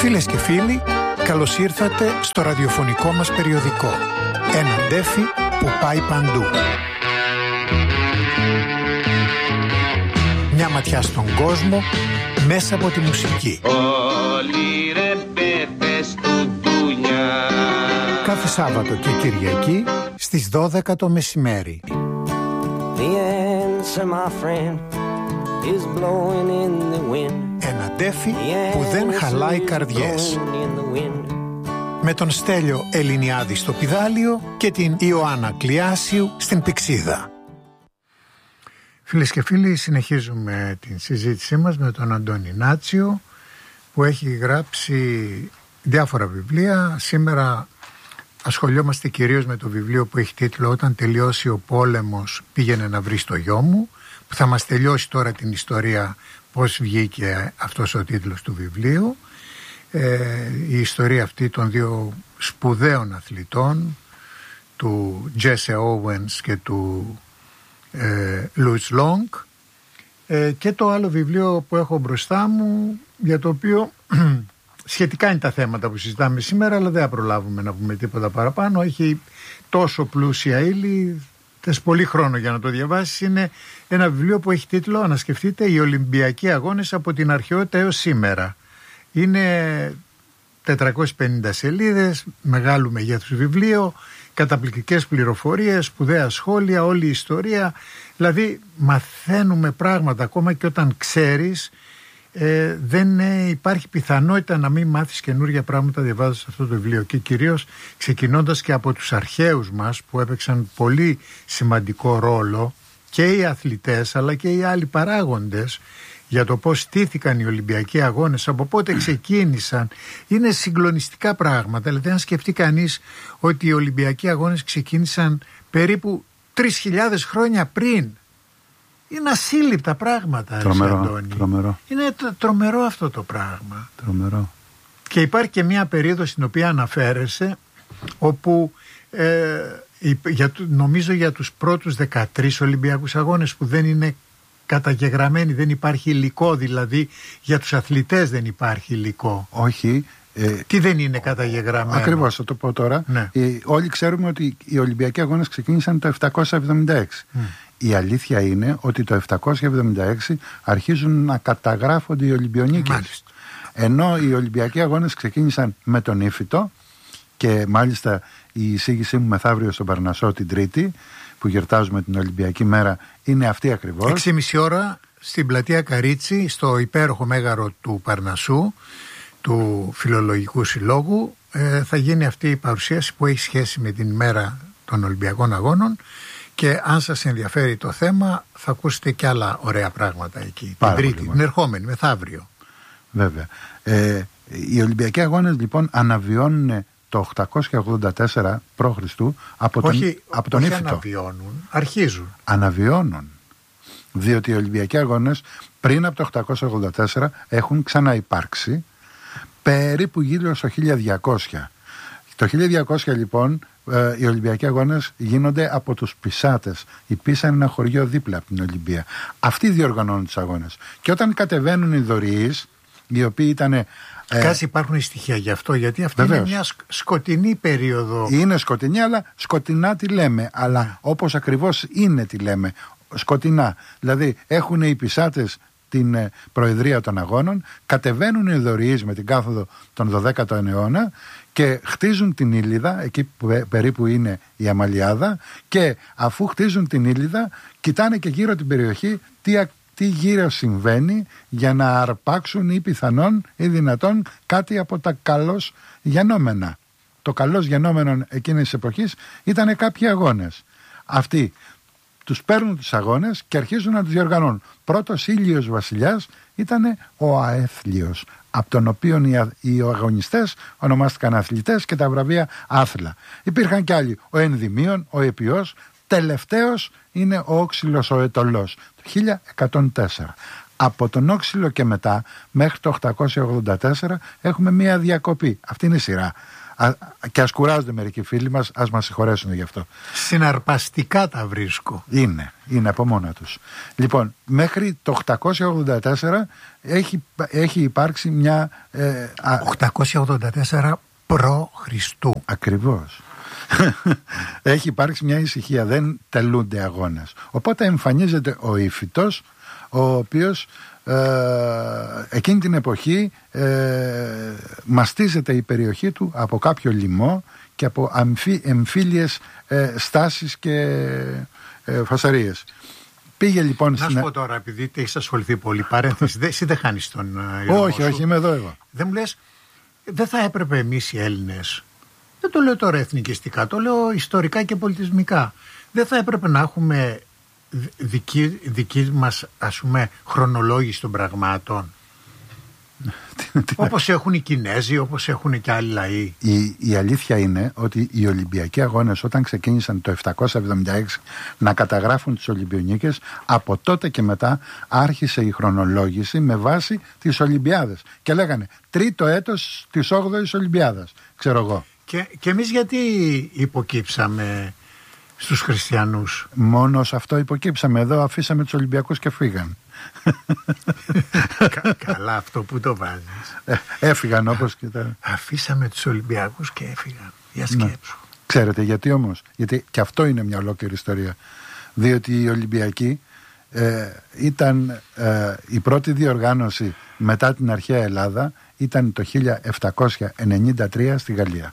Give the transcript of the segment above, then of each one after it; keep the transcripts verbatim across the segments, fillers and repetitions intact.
Φίλες και φίλοι, καλώς ήρθατε στο ραδιοφωνικό μας περιοδικό. Ένα ντέφι που πάει παντού. Μια ματιά στον κόσμο μέσα από τη μουσική. Όλοι ρε πέπες του ντουνιά. Κάθε Σάββατο και Κυριακή στις δώδεκα το μεσημέρι. The answer, my friend, is blowing in the wind. Ένα ντέφι που δεν χαλάει καρδιές. Με τον Στέλιο Ελληνιάδη στο πηδάλιο και την Ιωάννα Κλιάσιου στην πηξίδα. Φίλες και φίλοι, συνεχίζουμε την συζήτησή μας με τον Αντώνη Νάτσιο, που έχει γράψει διάφορα βιβλία. Σήμερα ασχολιόμαστε κυρίως με το βιβλίο που έχει τίτλο «Όταν τελειώσει ο πόλεμος πήγαινε να βρει το γιο μου», που θα μας τελειώσει τώρα την ιστορία πώς βγήκε αυτός ο τίτλος του βιβλίου. Ε, η ιστορία αυτή των δύο σπουδαίων αθλητών, του Τζέσσε Όουενς και του ε, Λουίτς Λόγκ, ε, και το άλλο βιβλίο που έχω μπροστά μου, για το οποίο σχετικά είναι τα θέματα που συζητάμε σήμερα, αλλά δεν θα προλάβουμε να πούμε τίποτα παραπάνω. Έχει τόσο πλούσια ύλη, θες πολύ χρόνο για να το διαβάσεις. Είναι ένα βιβλίο που έχει τίτλο, ανασκεφτείτε, «Οι Ολυμπιακοί Αγώνες από την αρχαιότητα έως σήμερα». Είναι τετρακόσιες πενήντα σελίδες, μεγάλου μεγέθους βιβλίο, καταπληκτικές πληροφορίες, σπουδαία σχόλια, όλη η ιστορία. Δηλαδή μαθαίνουμε πράγματα ακόμα και όταν ξέρεις. Ε, δεν ε, υπάρχει πιθανότητα να μην μάθεις καινούργια πράγματα διαβάζοντας αυτό το βιβλίο, και κυρίως ξεκινώντας και από τους αρχαίους μας που έπαιξαν πολύ σημαντικό ρόλο, και οι αθλητές αλλά και οι άλλοι παράγοντες, για το πώς στήθηκαν οι Ολυμπιακοί Αγώνες, από πότε ξεκίνησαν. Είναι συγκλονιστικά πράγματα. Δηλαδή αν σκεφτεί κανείς ότι οι Ολυμπιακοί Αγώνες ξεκίνησαν περίπου τρεις χιλιάδες χρόνια πριν, είναι ασύλληπτα πράγματα. Τρομερό, Αντώνη. τρομερό. Είναι τρομερό αυτό το πράγμα. Τρομερό. Και υπάρχει και μια περίοδος στην οποία αναφέρεσαι, όπου ε, για, νομίζω για τους πρώτους δεκατρείς Ολυμπιακούς Αγώνες που δεν είναι καταγεγραμμένοι, δεν υπάρχει υλικό, δηλαδή για τους αθλητές δεν υπάρχει υλικό. Όχι. Ε, Τι δεν είναι καταγεγραμμένο? Ακριβώς, θα το πω τώρα. Ναι. Ε, όλοι ξέρουμε ότι οι Ολυμπιακοί Αγώνες ξεκίνησαν το επτακόσια εβδομήντα έξι. Mm. Η αλήθεια είναι ότι το επτακόσια εβδομήντα έξι αρχίζουν να καταγράφονται οι Ολυμπιονίκες. Μάλιστα. Ενώ οι Ολυμπιακοί Αγώνες ξεκίνησαν με τον Ήφιτο, και μάλιστα η εισήγησή μου μεθαύριο στον Παρνασσό την Τρίτη, που γιορτάζουμε την Ολυμπιακή Μέρα, είναι αυτή ακριβώς. Έξι και μισή ώρα στην πλατεία Καρίτσι, στο υπέροχο μέγαρο του Παρνασσού, του Φιλολογικού Συλλόγου, ε, θα γίνει αυτή η παρουσίαση που έχει σχέση με την ημέρα των Ολυμπιακών Αγώνων. Και αν σας ενδιαφέρει το θέμα, θα ακούσετε και άλλα ωραία πράγματα εκεί. Πάρα την Τρίτη, την ερχόμενη, μεθαύριο. Βέβαια. Ε, οι Ολυμπιακοί Αγώνες λοιπόν αναβιώνουν το οκτακόσια ογδόντα τέσσερα π.Χ. από τον, όχι, από τον όχι Ήφιτο. Αναβιώνουν, αρχίζουν. Αναβιώνουν. Διότι οι Ολυμπιακοί Αγώνες πριν από το οκτακόσια ογδόντα τέσσερα έχουν ξαναυπάρξει περίπου γύρω στο χίλια διακόσια. Το χίλια διακόσια λοιπόν ε, οι Ολυμπιακοί Αγώνες γίνονται από τους Πισάτες. Η Πίσα είναι ένα χωριό δίπλα από την Ολυμπία. Αυτοί διοργανώνουν τους αγώνες. Και όταν κατεβαίνουν οι δωρεείς, οι οποίοι ήταν... Ε, Κάση υπάρχουν στοιχεία γι' αυτό, γιατί αυτή βεβαίως είναι μια σκοτεινή περίοδο. Είναι σκοτεινή, αλλά σκοτεινά τη λέμε. Αλλά yeah. όπως ακριβώς είναι τη λέμε. Σκοτεινά. Δηλαδή έχουν οι Πισάτες την προεδρία των αγώνων, κατεβαίνουν οι δωρεείς με την κάθοδο τον δωδέκατο αιώνα και χτίζουν την Ήλιδα, εκεί που περίπου είναι η Αμαλιάδα, και αφού χτίζουν την Ήλιδα κοιτάνε και γύρω την περιοχή τι, τι γύρω συμβαίνει, για να αρπάξουν ή πιθανόν ή δυνατόν κάτι από τα καλώς γεννόμενα. Το καλώς γεννόμενο εκείνης της εποχής ήταν κάποιοι αγώνες. Αυτοί τους παίρνουν τους αγώνες και αρχίζουν να τους διοργανώνουν. Πρώτος ήλιος βασιλιάς ήταν ο Αέθλιος, από τον οποίο οι αγωνιστές ονομάστηκαν αθλητές και τα βραβεία άθλα. Υπήρχαν κι άλλοι, ο Ενδημίων, ο Επιός, τελευταίος είναι ο Όξυλος ο Ετωλός, το χίλια εκατόν τέσσερα. Από τον Όξυλο και μετά, μέχρι το οκτακόσια ογδόντα τέσσερα, έχουμε μία διακοπή. Αυτή είναι η σειρά. Α, και ας κουράζονται μερικοί φίλοι μας, ας μας συγχωρέσουν γι' αυτό. Συναρπαστικά τα βρίσκω. Είναι, είναι από μόνα τους. Λοιπόν, μέχρι το οκτακόσια ογδόντα τέσσερα έχει, έχει υπάρξει μια... Ε, α, οκτακόσια ογδόντα τέσσερα προ Χριστού. Ακριβώς. Έχει υπάρξει μια ησυχία, δεν τελούνται αγώνες. Οπότε εμφανίζεται ο Ήφητος, ο οποίος ε, εκείνη την εποχή ε, μαστίζεται η περιοχή του από κάποιο λοιμό και από αμφί, εμφύλιες ε, στάσεις και ε, φασαρίες. Πήγε λοιπόν να στην... σου πω τώρα, επειδή έχεις ασχοληθεί πολύ, παρένθεση, εσύ δεν χάνεις τον uh, όχι, όχι, είμαι εδώ εγώ. Δεν μου λες, δεν θα έπρεπε εμείς οι Έλληνες, δεν το λέω τώρα εθνικιστικά, το λέω ιστορικά και πολιτισμικά, δεν θα έπρεπε να έχουμε δική, δική μας, ας πούμε, χρονολόγηση των πραγμάτων? Όπως έχουν οι Κινέζοι, όπως έχουν και άλλοι λαοί. Η, η αλήθεια είναι ότι οι Ολυμπιακοί Αγώνες, όταν ξεκίνησαν το επτακόσια εβδομήντα έξι να καταγράφουν τις Ολυμπιονίκες, από τότε και μετά άρχισε η χρονολόγηση με βάση τις Ολυμπιάδες. Και λέγανε τρίτο έτος της όγδοης Ολυμπιάδας, ξέρω εγώ. Και, και εμείς γιατί υποκύψαμε στους χριστιανούς? Μόνο σε αυτό υποκύψαμε. Εδώ αφήσαμε τους Ολυμπιακούς και φύγαν. Κα, καλά αυτό που το βάζεις. Ε, έφυγαν όπως και τα... Αφήσαμε τους Ολυμπιακούς και έφυγαν. Για σκέψου. Ναι. Ξέρετε γιατί όμως? Γιατί και αυτό είναι μια ολόκληρη ιστορία. Διότι οι Ολυμπιακοί ε, ήταν ε, η πρώτη διοργάνωση μετά την αρχαία Ελλάδα, ήταν το χίλια επτακόσια ενενήντα τρία στη Γαλλία.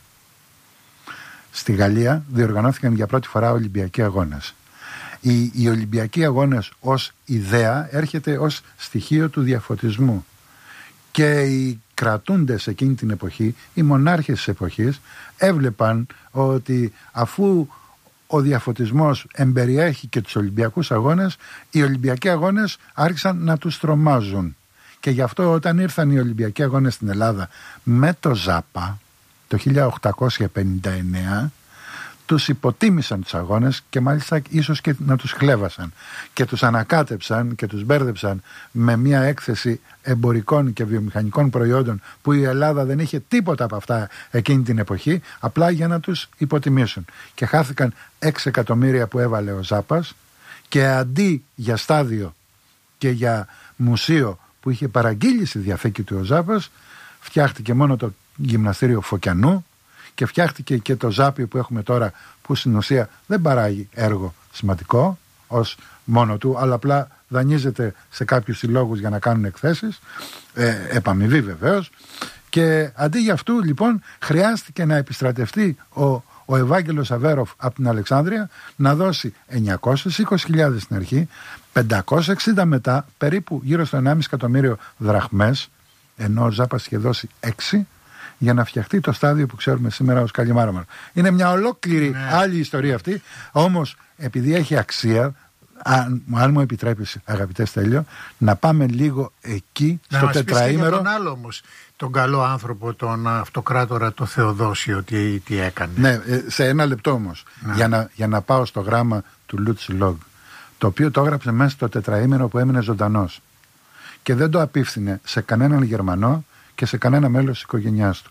Στη Γαλλία διοργανώθηκαν για πρώτη φορά Ολυμπιακοί Αγώνες. Οι, οι Ολυμπιακοί Αγώνες ως ιδέα έρχεται ως στοιχείο του διαφωτισμού. Και οι κρατούντες εκείνη την εποχή, οι μονάρχες της εποχής, έβλεπαν ότι αφού ο διαφωτισμός εμπεριέχει και τους Ολυμπιακούς Αγώνες, οι Ολυμπιακοί Αγώνες άρχισαν να τους τρομάζουν. Και γι' αυτό όταν ήρθαν οι Ολυμπιακοί Αγώνες στην Ελλάδα με το Ζάπα το χίλια οκτακόσια πενήντα εννέα, τους υποτίμησαν τους αγώνες και μάλιστα ίσως και να τους χλέβασαν και τους ανακάτεψαν και τους μπέρδεψαν με μια έκθεση εμπορικών και βιομηχανικών προϊόντων που η Ελλάδα δεν είχε τίποτα από αυτά εκείνη την εποχή, απλά για να τους υποτιμήσουν. Και χάθηκαν έξι εκατομμύρια που έβαλε ο Ζάπας, και αντί για στάδιο και για μουσείο που είχε παραγγείλει στη διαθήκη του ο Ζάπας, φτιάχτηκε μόνο το γυμναστήριο Φωκιανού και φτιάχτηκε και το Ζάπιο που έχουμε τώρα, που στην ουσία δεν παράγει έργο σημαντικό ως μόνο του, αλλά απλά δανείζεται σε κάποιους συλλόγους για να κάνουν εκθέσεις, ε, επαμοιβή βεβαίως. Και αντί για αυτού λοιπόν χρειάστηκε να επιστρατευτεί ο, ο Ευάγγελος Αβέροφ από την Αλεξάνδρεια, να δώσει εννιακόσιες είκοσι χιλιάδες στην αρχή, πεντακόσιες εξήντα μετά, περίπου γύρω στο ενάμιση εκατομμύριο δραχμές, ενώ ο Ζάπας είχε δώσει έξι, για να φτιαχτεί το στάδιο που ξέρουμε σήμερα ως Καλιμάρμαρο. Είναι μια ολόκληρη ναι. άλλη ιστορία αυτή, όμως επειδή έχει αξία, αν, αν μου επιτρέπεις αγαπητέ Στέλιο, να πάμε λίγο εκεί να στο μας τετραήμερο. Για τον άλλο όμως, τον καλό άνθρωπο, τον αυτοκράτορα, το Θεοδόσιο, τι, τι έκανε. Ναι, σε ένα λεπτό όμως, ναι. για, να, για να πάω στο γράμμα του Λούτς Λόγ, το οποίο το έγραψε μέσα στο τετραήμερο που έμεινε ζωντανός και δεν το απίφθινε σε κανέναν Γερμανό και σε κανένα μέλος της οικογένειάς του.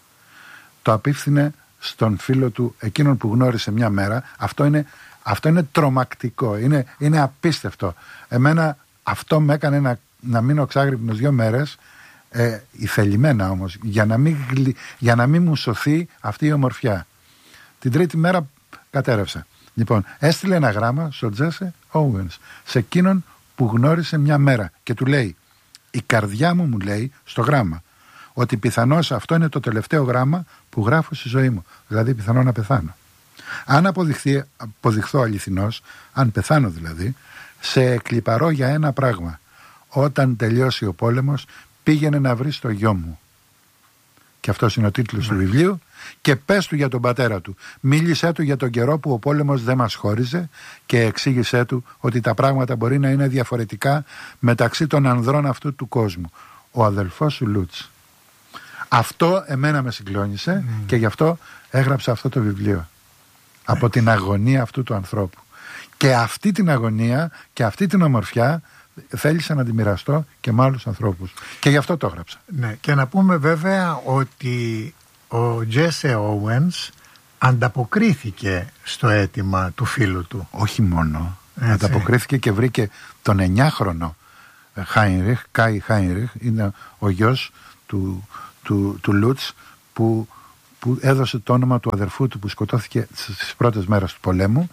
Το απίφθινε στον φίλο του, εκείνον που γνώρισε μια μέρα. Αυτό είναι, αυτό είναι τρομακτικό, είναι, είναι απίστευτο. Εμένα αυτό με έκανε να, να μείνω ξάγρυπνος δύο μέρες, ε, ηθελημένα όμως, για να, μην, για να μην μου σωθεί αυτή η ομορφιά. Την τρίτη μέρα κατέρευσα. Λοιπόν, έστειλε ένα γράμμα στο Τζέσσε Όουενς, σε εκείνον που γνώρισε μια μέρα, και του λέει: η καρδιά μου μου λέει στο γράμμα ότι πιθανώς αυτό είναι το τελευταίο γράμμα που γράφω στη ζωή μου, δηλαδή πιθανό να πεθάνω. Αν αποδειχθεί, αποδειχθώ αληθινός, αν πεθάνω δηλαδή, σε εκλιπαρώ για ένα πράγμα: όταν τελειώσει ο πόλεμος, πήγαινε να βρεις το γιο μου. Και αυτός είναι ο τίτλος του βιβλίου. Και πες του για τον πατέρα του, μίλησέ του για τον καιρό που ο πόλεμος δεν μας χώριζε και εξήγησέ του ότι τα πράγματα μπορεί να είναι διαφορετικά μεταξύ των ανδρών αυτού του κόσμου. Ο αδελφός σου Λούτς. Αυτό εμένα με συγκλώνησε mm. και γι' αυτό έγραψα αυτό το βιβλίο. Από την αγωνία αυτού του ανθρώπου. Και αυτή την αγωνία και αυτή την ομορφιά θέλησα να τη μοιραστώ και με άλλους ανθρώπους. Και γι' αυτό το έγραψα. Ναι, και να πούμε βέβαια ότι ο Τζέσι Όουενς ανταποκρίθηκε στο αίτημα του φίλου του. Όχι μόνο. Έτσι. Ανταποκρίθηκε και βρήκε τον εννιάχρονο Χάινριχ, Κάι Χάινριχ, είναι ο γιος του, του, του Λούτς, που, που έδωσε το όνομα του αδερφού του που σκοτώθηκε στις πρώτες μέρες του πολέμου.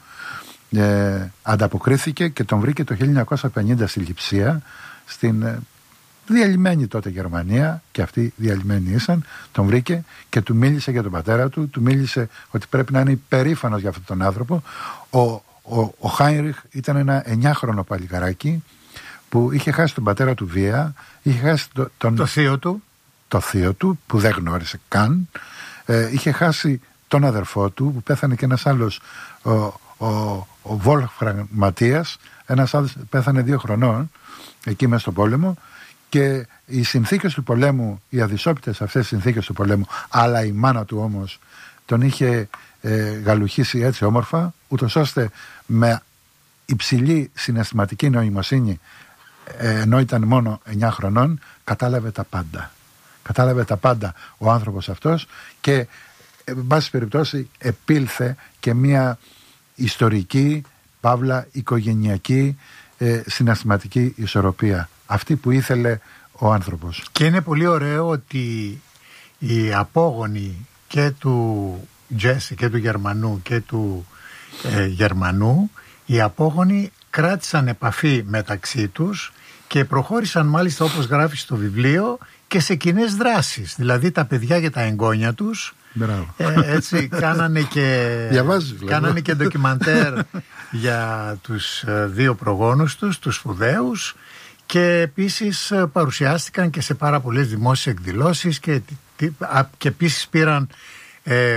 Ε, ανταποκρίθηκε και τον βρήκε το χίλια εννιακόσια πενήντα στη Λειψία, στην ε, διαλυμένη τότε Γερμανία, και αυτοί διαλυμένοι ήσαν. Τον βρήκε και του μίλησε για τον πατέρα του, του μίλησε ότι πρέπει να είναι υπερήφανος για αυτόν τον άνθρωπο. Ο, ο, ο Χάινριχ ήταν ένα εννιάχρονο παλικαράκι που είχε χάσει τον πατέρα του βία, είχε χάσει το, τον, το θείο του το θείο του που δεν γνώρισε καν, ε, είχε χάσει τον αδερφό του που πέθανε, και ένας άλλος, ο, ο, ο Βόλφρανγκ Ματίας, ένας άλλος πέθανε δύο χρονών εκεί μέσα στον πόλεμο. Και οι συνθήκες του πολέμου, οι αδυσόπιτες αυτές συνθήκες του πολέμου, αλλά η μάνα του όμως τον είχε ε, γαλουχίσει έτσι όμορφα, ούτως ώστε με υψηλή συναισθηματική νοημοσύνη, ε, ενώ ήταν μόνο εννιά χρονών, κατάλαβε τα πάντα. Κατάλαβε τα πάντα ο άνθρωπος αυτός, και εν πάση περιπτώσει επήλθε και μια ιστορική, παύλα οικογενειακή, ε, συναισθηματική ισορροπία, αυτή που ήθελε ο άνθρωπος. Και είναι πολύ ωραίο ότι οι απόγονοι και του Τζέσι και του Γερμανού και του ε, Γερμανού, οι απόγονοι κράτησαν επαφή μεταξύ τους και προχώρησαν μάλιστα, όπως γράφει στο βιβλίο, και σε κοινές δράσεις. Δηλαδή τα παιδιά και τα εγγόνια τους ε, έτσι κάνανε και, κάνανε και ντοκιμαντέρ για τους δύο προγόνους τους, τους σπουδαίους, και επίσης παρουσιάστηκαν και σε πάρα πολλές δημόσιες εκδηλώσεις, και, και επίσης πήραν ε,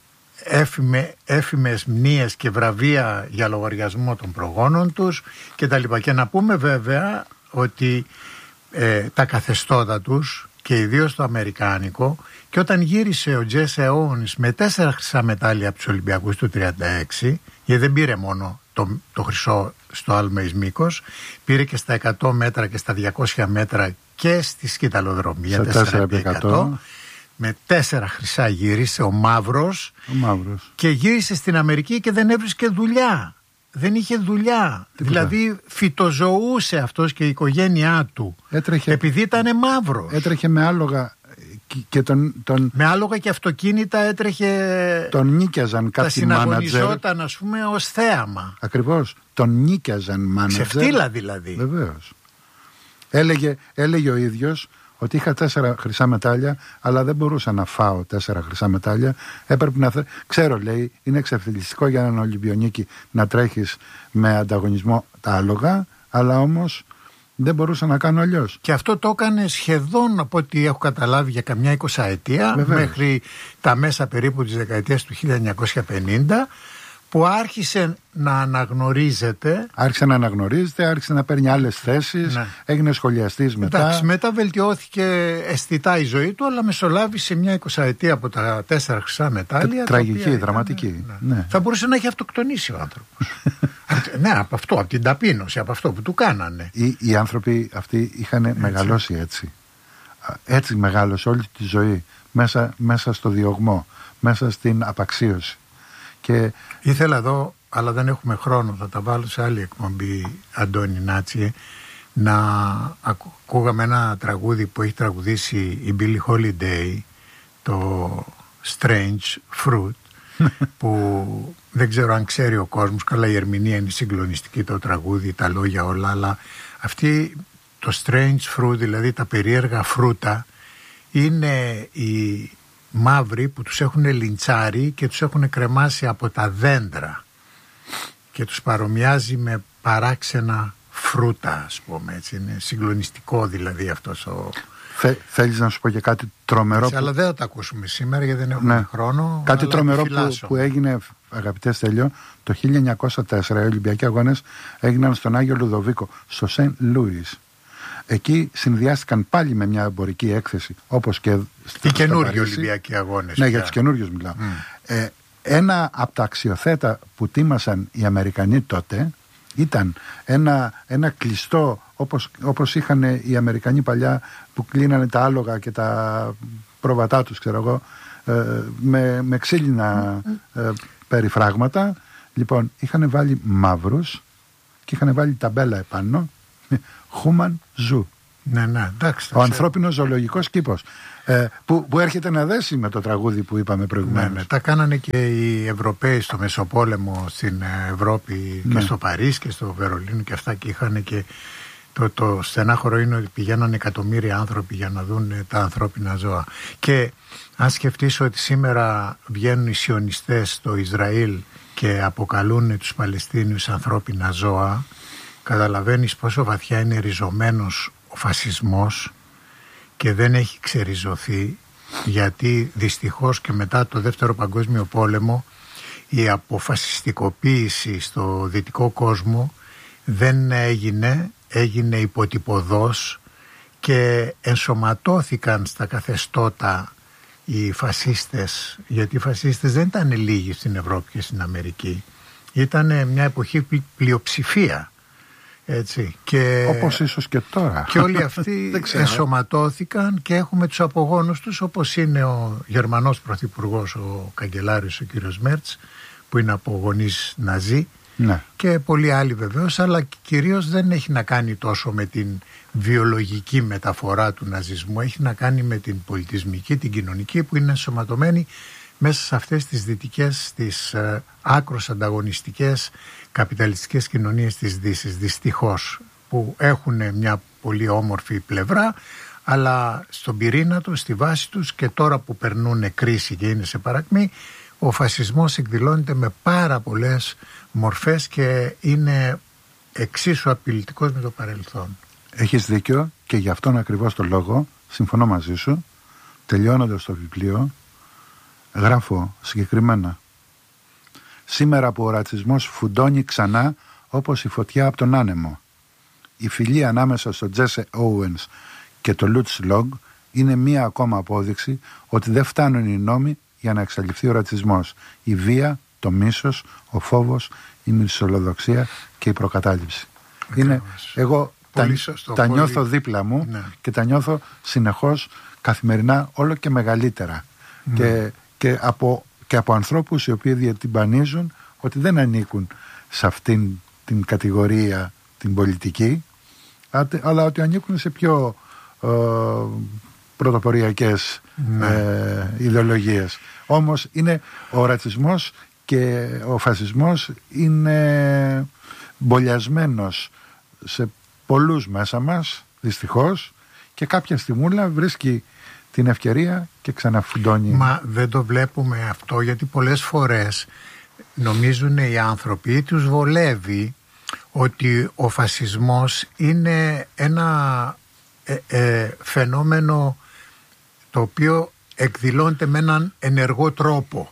έφημε, έφημες μνήες και βραβεία για λογαριασμό των προγόνων τους και τα λοιπά. Και να πούμε βέβαια ότι ε, τα καθεστώτα τους, και ιδίως το αμερικάνικο, και όταν γύρισε ο Τζέσι Όουενς με τέσσερα χρυσά μετάλλια από τους Ολυμπιακούς του τριάντα έξι, γιατί δεν πήρε μόνο το, το χρυσό στο άλμα εις μήκος, πήρε και στα εκατό μέτρα και στα διακόσια μέτρα και στη σκηταλοδρομία τέσσερα επί εκατό, με τέσσερα χρυσά γύρισε ο Μαύρος, ο Μαύρος, και γύρισε στην Αμερική και δεν έβρισκε δουλειά. Δεν είχε δουλειά. Τίποτα. Δηλαδή φυτοζωούσε αυτός και η οικογένειά του. Έτρεχε, επειδή ήταν μαύρος. Έτρεχε με άλογα και τον, τον... με άλογα και αυτοκίνητα έτρεχε. Τον νίκιαζαν κάποιοι μάνατζερ. Τα συναγωνιζόταν, ας πούμε, ως θέαμα. Ακριβώς. Τον νίκιαζαν μάνατζερ. Ξεφτύλα δηλαδή. Βεβαίως. Έλεγε, έλεγε ο ίδιος ότι είχα τέσσερα χρυσά μετάλλια, αλλά δεν μπορούσα να φάω τέσσερα χρυσά μετάλλια. Έπρεπε να. Θε... Ξέρω, λέει, είναι εξευθυλιστικό για έναν Ολυμπιονίκη να τρέχεις με ανταγωνισμό τα άλογα, αλλά όμως δεν μπορούσα να κάνω αλλιώς. Και αυτό το έκανε σχεδόν, από ό,τι έχω καταλάβει, για καμιά εικοσαετία, μέχρι τα μέσα περίπου της δεκαετίας του χίλια εννιακόσια πενήντα, που άρχισε να αναγνωρίζεται. Άρχισε να αναγνωρίζεται, άρχισε να παίρνει άλλες θέσεις, ναι. Έγινε σχολιαστής μετά. Εντάξει, μετά βελτιώθηκε αισθητά η ζωή του, αλλά μεσολάβησε μια εικοσαετία από τα τέσσερα χρυσά μετάλλια. Τραγική, οποία, δραματική. Ναι, ναι. Ναι. Θα μπορούσε να έχει αυτοκτονήσει ο άνθρωπος. Ναι, από αυτό, από την ταπείνωση, από αυτό που του κάνανε. Οι, οι άνθρωποι αυτοί είχαν έτσι. μεγαλώσει έτσι. Έτσι μεγάλωσε όλη τη ζωή, μέσα, μέσα στο διωγμό, μέσα στην απαξίωση. Και... Ήθελα εδώ, αλλά δεν έχουμε χρόνο, θα τα βάλω σε άλλη εκπομπή, Αντώνη Νάτσιε, να ακούγαμε ένα τραγούδι που έχει τραγουδήσει η Billie Holiday, το Strange Fruit, που δεν ξέρω αν ξέρει ο κόσμος, καλά η ερμηνεία είναι συγκλονιστική, το τραγούδι, τα λόγια όλα, αλλά αυτή το Strange Fruit, δηλαδή τα περίεργα φρούτα, είναι η μαύροι που τους έχουν λιντσάρει και τους έχουν κρεμάσει από τα δέντρα και τους παρομοιάζει με παράξενα φρούτα, ας πούμε, έτσι. Είναι συγκλονιστικό δηλαδή αυτός ο... Θε, θέλεις να σου πω και κάτι τρομερό έτσι, που... αλλά δεν θα τα ακούσουμε σήμερα γιατί δεν έχουμε ναι. χρόνο. Κάτι τρομερό που, που έγινε, αγαπητέ Στέλιο, το χίλια εννιακόσια τέσσερα οι Ολυμπιακοί Αγώνες έγιναν στον Άγιο Λουδοβίκο, στο Σεντ Λούις. Εκεί συνδυάστηκαν πάλι με μια εμπορική έκθεση, όπως και οι καινούργιοι Ολυμπιακοί Αγώνες. Ναι, πια. Για τους καινούργιους μιλάω. Mm. Ε, ένα από τα αξιοθέτα που τίμασαν οι Αμερικανοί τότε ήταν ένα, ένα κλειστό, όπως, όπως είχαν οι Αμερικανοί παλιά που κλείνανε τα άλογα και τα προβατά τους, ξέρω εγώ, ε, με, με ξύλινα ε, περιφράγματα. Λοιπόν, είχαν βάλει μαύρους και είχαν βάλει ταμπέλα επάνω Human Zoo. Ναι, ναι, εντάξει, ο ανθρώπινος ζωολογικός κήπος, ε, που, που έρχεται να δέσει με το τραγούδι που είπαμε προηγουμένως. Ναι, ναι, τα κάνανε και οι Ευρωπαίοι στο Μεσοπόλεμο στην Ευρώπη, ναι, και στο Παρίσι και στο Βερολίνο και αυτά, και είχαν και το, το στενάχωρο είναι ότι πηγαίνανε εκατομμύρια άνθρωποι για να δουν τα ανθρώπινα ζώα. Και αν σκεφτείς ότι σήμερα βγαίνουν οι σιωνιστές στο Ισραήλ και αποκαλούν τους Παλαιστίνιους ανθρώπινα ζώα, καταλαβαίνεις πόσο βαθιά είναι ριζωμένος ο φασισμός και δεν έχει ξεριζωθεί, γιατί δυστυχώς και μετά το Δεύτερο Παγκόσμιο Πόλεμο η αποφασιστικοποίηση στο δυτικό κόσμο δεν έγινε, έγινε υποτυπωδώς και ενσωματώθηκαν στα καθεστώτα οι φασίστες, γιατί οι φασίστες δεν ήταν λίγοι στην Ευρώπη και στην Αμερική, ήταν μια εποχή πλειοψηφία. Έτσι, και όπως ίσως και τώρα. Και όλοι αυτοί ενσωματώθηκαν και έχουμε τους απογόνους τους, όπως είναι ο Γερμανός Πρωθυπουργός, ο καγκελάριος, ο κύριος Μέρτς, που είναι από γονείς Ναζί, ναι, και πολλοί άλλοι βεβαίως, αλλά κυρίως δεν έχει να κάνει τόσο με την βιολογική μεταφορά του ναζισμού, έχει να κάνει με την πολιτισμική, την κοινωνική, που είναι ενσωματωμένη μέσα σε αυτές τις δυτικές, τις ε, άκρως ανταγωνιστικές καπιταλιστικές κοινωνίες της Δύσης, δυστυχώς, που έχουν μια πολύ όμορφη πλευρά, αλλά στον πυρήνα τους, στη βάση τους, και τώρα που περνούν κρίση και είναι σε παρακμή, ο φασισμός εκδηλώνεται με πάρα πολλές μορφές και είναι εξίσου απειλητικός με το παρελθόν. Έχεις δίκιο, και γι' αυτόν ακριβώς το λόγο συμφωνώ μαζί σου. Τελειώνοντας το βιβλίο, γράφω συγκεκριμένα: σήμερα που ο ρατσισμός φουντώνει ξανά όπως η φωτιά από τον άνεμο, η φιλία ανάμεσα στο Τζέσε Όουενς και το Λουτς Λόγκ είναι μία ακόμα απόδειξη ότι δεν φτάνουν οι νόμοι για να εξαλειφθεί ο ρατσισμός, η βία, το μίσος, ο φόβος, η μισολοδοξία και η προκατάληψη. Είναι, εγώ τα, σωστό, τα πολύ... νιώθω δίπλα μου, ναι, και τα νιώθω συνεχώς, καθημερινά, όλο και μεγαλύτερα, ναι, και, και από και από ανθρώπους οι οποίοι διατυμπανίζουν ότι δεν ανήκουν σε αυτήν την κατηγορία την πολιτική, αλλά ότι ανήκουν σε πιο ε, πρωτοποριακές, ναι, ε, ιδεολογίες. Όμως είναι ο ρατσισμός και ο φασισμός είναι μπολιασμένος σε πολλούς μέσα μας, δυστυχώς, και κάποια στιγμούλα βρίσκει την ευκαιρία και ξαναφουντώνει. Μα δεν το βλέπουμε αυτό, γιατί πολλές φορές νομίζουν οι άνθρωποι, τους βολεύει ότι ο φασισμός είναι ένα ε, ε, φαινόμενο το οποίο εκδηλώνεται με έναν ενεργό τρόπο,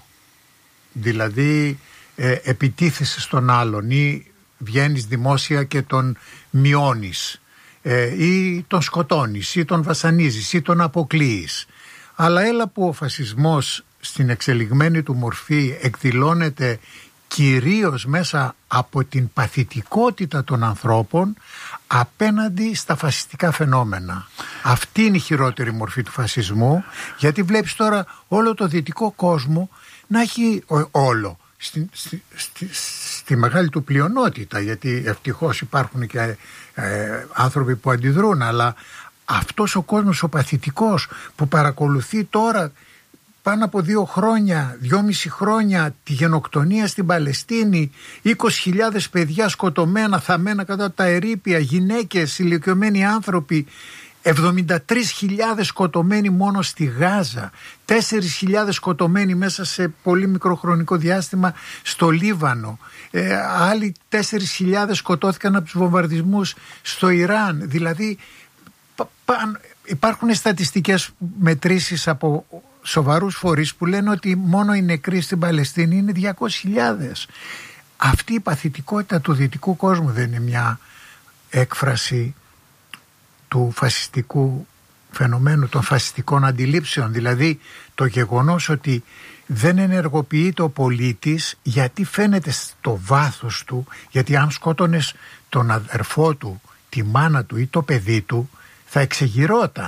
δηλαδή ε, επιτίθεσαι στον άλλον ή βγαίνεις δημόσια και τον μειώνεις, ε, ή τον σκοτώνεις ή τον βασανίζεις ή τον αποκλείεις. Αλλά έλα που ο φασισμός στην εξελιγμένη του μορφή εκδηλώνεται κυρίως μέσα από την παθητικότητα των ανθρώπων απέναντι στα φασιστικά φαινόμενα. Αυτή είναι η χειρότερη μορφή του φασισμού, γιατί βλέπεις τώρα όλο το δυτικό κόσμο να έχει όλο στη, στη, στη, στη μεγάλη του πλειονότητα, γιατί ευτυχώς υπάρχουν και ε, άνθρωποι που αντιδρούν, αλλά αυτός ο κόσμος ο παθητικός που παρακολουθεί τώρα πάνω από δύο χρόνια, δυόμιση χρόνια τη γενοκτονία στην Παλαιστίνη, είκοσι χιλιάδες παιδιά σκοτωμένα, θαμμένα κατά τα ερείπια, γυναίκες, ηλικιωμένοι άνθρωποι, εβδομήντα τρεις χιλιάδες σκοτωμένοι μόνο στη Γάζα, τέσσερις χιλιάδες σκοτωμένοι μέσα σε πολύ μικρό χρονικό διάστημα στο Λίβανο, ε, άλλοι τέσσερις χιλιάδες σκοτώθηκαν από τους βομβαρδισμούς στο Ιράν. Δηλαδή πα, πα, υπάρχουν στατιστικές μετρήσεις από σοβαρούς φορείς που λένε ότι μόνο οι νεκροί στην Παλαιστίνη είναι διακόσιες χιλιάδες. Αυτή η παθητικότητα του δυτικού κόσμου δεν είναι μια έκφραση του φασιστικού φαινομένου, των φασιστικών αντιλήψεων? Δηλαδή το γεγονός ότι δεν ενεργοποιείται ο πολίτης, γιατί φαίνεται στο βάθος του, γιατί αν σκότωνες τον αδερφό του, τη μάνα του ή το παιδί του, θα εξεγυρώταν.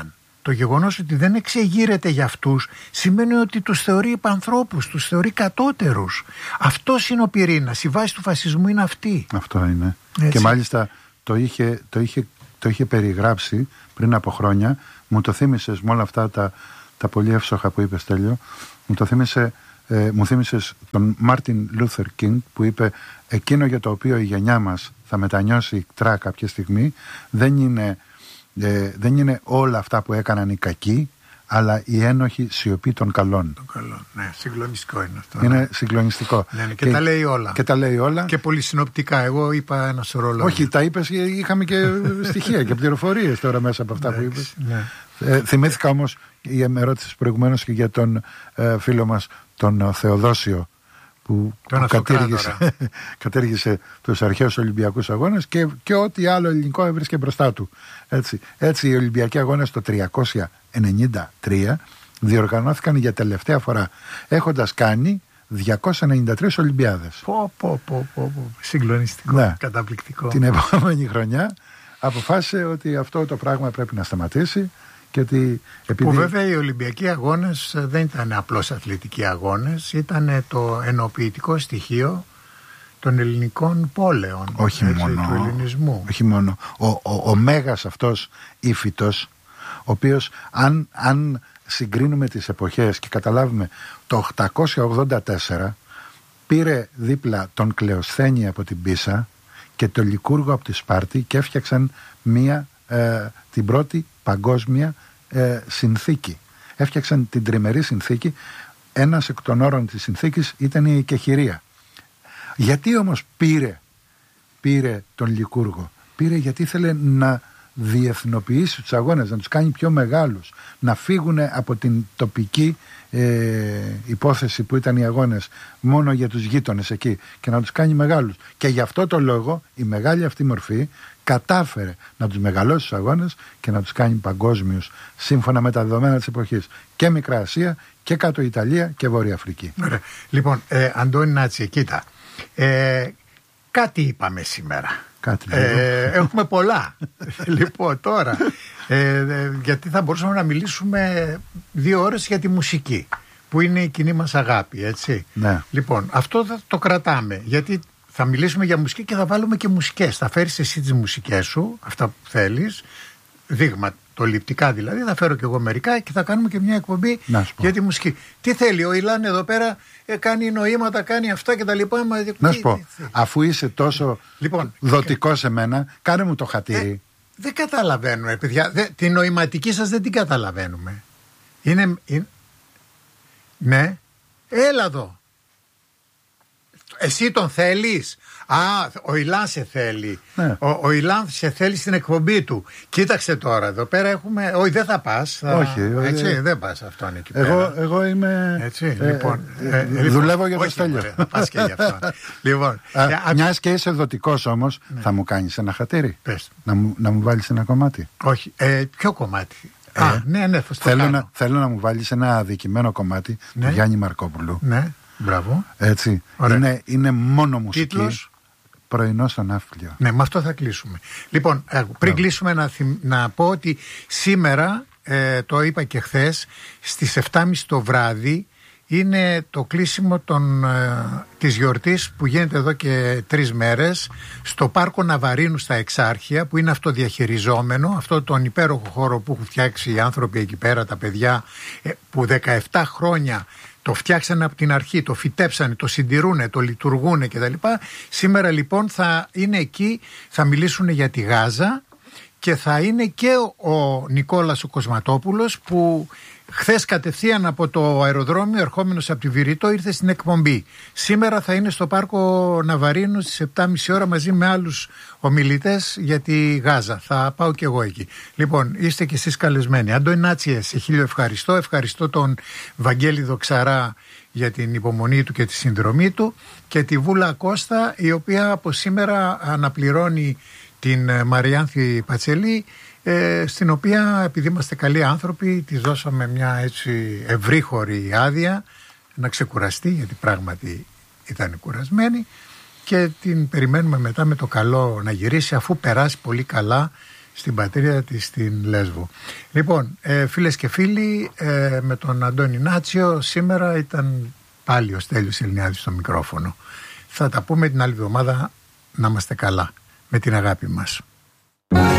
το γεγονός ότι δεν εξεγείρεται για αυτούς σημαίνει ότι τους θεωρεί υπανθρώπους, τους θεωρεί κατώτερους. Αυτός είναι ο πυρήνας, η βάση του φασισμού είναι αυτή. Αυτό είναι. Έτσι. Και μάλιστα το είχε, το, είχε, το είχε περιγράψει πριν από χρόνια. Μου το θύμισες με όλα αυτά τα, τα πολύ εύσοχα που είπες, Τέλειο. Μου το θύμισε, ε, μου θύμισες τον Μάρτιν Λούθερ Κίνγκ, που είπε εκείνο για το οποίο η γενιά μας θα μετανιώσει τρά κάποια στιγμή δεν είναι, ε, δεν είναι όλα αυτά που έκαναν οι κακοί, αλλά η ένοχη σιωπή των καλών. Των καλών, ναι, συγκλονιστικό είναι αυτό. Είναι ναι. συγκλονιστικό. Ναι, ναι, και, και τα λέει όλα. Και τα λέει όλα. Και πολύ συνοπτικά. Εγώ είπα ένα σωρό λόγια. Όχι, τα είπες, είχαμε και στοιχεία και πληροφορίες τώρα μέσα από αυτά που είπες. Ναι. Ε, θυμήθηκα όμως, η με ρώτησες προηγουμένως και για τον ε, φίλο μας τον Θεοδόσιο, που, που κατήργησε, κατήργησε τους αρχαίους Ολυμπιακούς Αγώνες και, και ό,τι άλλο ελληνικό έβρισκε μπροστά του. Έτσι, έτσι οι Ολυμπιακοί Αγώνες το τριακόσια ενενήντα τρία διοργανώθηκαν για τελευταία φορά, έχοντας κάνει διακόσιες ενενήντα τρεις Ολυμπιάδες. Πω, πω, πω, πω, πω. Συγκλονιστικό, ναι. Καταπληκτικό. Την επόμενη χρονιά αποφάσισε ότι αυτό το πράγμα πρέπει να σταματήσει. Και ότι επειδή... Που βέβαια οι Ολυμπιακοί Αγώνες δεν ήταν απλώς αθλητικοί αγώνες, ήταν το ενοποιητικό στοιχείο των ελληνικών πόλεων. Όχι έτσι, μόνο. Του ελληνισμού. Όχι μόνο. Ο, ο, ο μέγας αυτός Ήφιτος, ο οποίος αν, αν συγκρίνουμε τις εποχές και καταλάβουμε το οκτακόσια ογδόντα τέσσερα πήρε δίπλα τον Κλεοσθένη από την Πίσα και τον Λικούργο από τη Σπάρτη και έφτιαξαν μία, ε, την πρώτη παγκόσμια ε, συνθήκη. Έφτιαξαν την τριμερή συνθήκη. Ένας εκ των όρων της συνθήκης ήταν η εκεχηρία. Γιατί όμως πήρε, πήρε τον Λικούργο? Πήρε γιατί ήθελε να διεθνοποιήσει τους αγώνες, να τους κάνει πιο μεγάλους, να φύγουν από την τοπική ε, υπόθεση που ήταν οι αγώνες μόνο για τους γείτονες εκεί και να τους κάνει μεγάλους. Και γι' αυτό το λόγο η μεγάλη αυτή μορφή κατάφερε να τους μεγαλώσει τους αγώνες και να τους κάνει παγκόσμιους σύμφωνα με τα δεδομένα της εποχής. Και Μικρά Ασία και Κάτω Ιταλία και Βόρεια Αφρική. Ωραία. Λοιπόν, ε, Αντώνη Νάτσι, κοίτα, ε, κάτι είπαμε σήμερα. Κάτι ε, έχουμε πολλά. Λοιπόν, τώρα, ε, ε, γιατί θα μπορούσαμε να μιλήσουμε δύο ώρες για τη μουσική, που είναι η κοινή μας αγάπη, έτσι. Ναι. Λοιπόν, αυτό θα το κρατάμε, γιατί θα μιλήσουμε για μουσική και θα βάλουμε και μουσικές. Θα φέρεις εσύ τις μουσικές σου, αυτά που θέλεις, δείγματοληπτικά δηλαδή, θα φέρω και εγώ μερικά και θα κάνουμε και μια εκπομπή για τη μουσική. Τι θέλει, ο Ιλάν εδώ πέρα ε, κάνει νοήματα, κάνει αυτά και τα λοιπά. Μα, να τι, σου πω, τι, τι, αφού είσαι τόσο λοιπόν, δοτικός σε μένα, κάνε μου το χατήρι. Ε, δεν καταλαβαίνουμε, παιδιά. Δε, την νοηματική σας δεν την καταλαβαίνουμε. Είναι, είναι... Ναι, έλα εδώ. Εσύ τον θέλεις? Α, ο Ιλάν σε θέλει. Ναι. Ο, ο Ιλάν σε θέλει στην εκπομπή του. Κοίταξε τώρα, εδώ πέρα έχουμε. Όχι, δεν θα πας. Θα... Όχι, έτσι, ε... δεν πας αυτόν εκεί εγώ, πέρα. Εγώ είμαι. Έτσι, ε, λοιπόν, ε, ε, ε, δουλεύω λοιπόν, για το Στέλιο. Ωραία, θα πας και για αυτόν. Λοιπόν, Α, μιας και είσαι δοτικός όμως, ναι. Θα μου κάνεις ένα χατήρι. Πες. Να μου, να μου βάλεις ένα κομμάτι. Όχι, ε, ποιο κομμάτι? Ε, Α, ναι, ναι, θα στο θέλω, κάνω. να, θέλω να μου βάλεις ένα αδικημένο κομμάτι, ναι, του Γιάννη Μαρκόπουλου. Ναι, μπράβο. Έτσι. Είναι, είναι μόνο μουσική. Τίτλος? Πρωινό στον Ναύπλιο. Ναι, με αυτό θα κλείσουμε. Λοιπόν, πριν κλείσουμε να, θυμ, να πω ότι σήμερα, ε, το είπα και χθες, στις επτά και μισή το βράδυ είναι το κλείσιμο των, ε, της γιορτής που γίνεται εδώ και τρεις μέρες στο Πάρκο Ναβαρίνου στα Εξάρχεια, που είναι αυτοδιαχειριζόμενο, αυτό τον υπέροχο χώρο που έχουν φτιάξει οι άνθρωποι εκεί πέρα, τα παιδιά, ε, που δεκαεπτά χρόνια το φτιάξανε από την αρχή, το φυτέψανε, το συντηρούνε, το λειτουργούνε κτλ. Σήμερα λοιπόν θα είναι εκεί, θα μιλήσουν για τη Γάζα και θα είναι και ο Νικόλας ο Κοσματόπουλος, που χθες κατευθείαν από το αεροδρόμιο, ερχόμενος από τη Βηρητό, ήρθε στην εκπομπή. Σήμερα θα είναι στο Πάρκο Ναβαρίνου στις επτά και μισή ώρα μαζί με άλλους ομιλητές για τη Γάζα. Θα πάω και εγώ εκεί. Λοιπόν, είστε και εσείς καλεσμένοι. Αντώνη Νάτσιε, σε χίλιο ευχαριστώ. Ευχαριστώ τον Βαγγέλη Δοξαρά για την υπομονή του και τη συνδρομή του, και τη Βούλα Κώστα, η οποία από σήμερα αναπληρώνει την Μαριάνθη Πατσελή, ε, στην οποία, επειδή είμαστε καλοί άνθρωποι, της δώσαμε μια έτσι ευρύχωρη άδεια να ξεκουραστεί, γιατί πράγματι ήταν κουρασμένη, και την περιμένουμε μετά με το καλό να γυρίσει, αφού περάσει πολύ καλά στην πατρίδα της, στην Λέσβο. Λοιπόν, ε, φίλες και φίλοι, ε, με τον Αντώνη Νάτσιο σήμερα ήταν πάλι ο Στέλιος Ελληνιάδης στο μικρόφωνο. Θα τα πούμε την άλλη εβδομάδα, να είμαστε καλά, με την αγάπη μας.